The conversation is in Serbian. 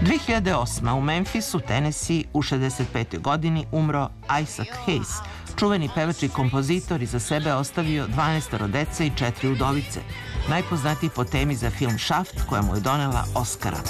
2008. u Memphisu, Tennessee, u 65. godini umro Isaac Hayes, čuveni pevač i kompozitor, iza sebe ostavio 12 dece i 4 udovice, najpoznatiji po temi za film Shaft, koja mu je donela Oscara.